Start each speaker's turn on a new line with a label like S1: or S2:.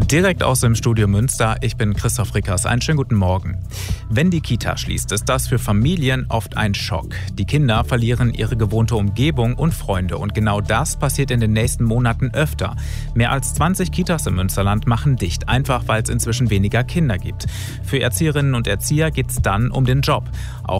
S1: Direkt aus dem Studio Münster, ich bin Christoph Rickers. Einen schönen guten Morgen. Wenn die Kita schließt, ist das für Familien oft ein Schock. Die Kinder verlieren ihre gewohnte Umgebung und Freunde. Und genau das passiert in den nächsten Monaten öfter. Mehr als 20 Kitas im Münsterland machen dicht, einfach weil es inzwischen weniger Kinder gibt. Für Erzieherinnen und Erzieher geht es dann um den Job. Auch